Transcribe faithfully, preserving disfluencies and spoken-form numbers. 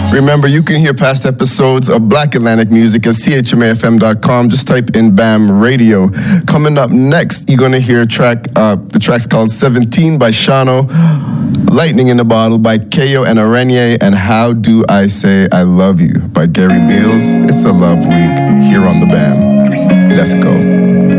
Remember, you can hear past episodes of Black Atlantic Music at C H M A F M dot com. Just type in BAM Radio. Coming up next, you're going to hear a track, uh, the track's called seventeen by Shano, Lightning in the Bottle by Kayo and Arenye, and How Do I Say I Love You by Gary Beals. It's a love week here on the BAM. Let's go.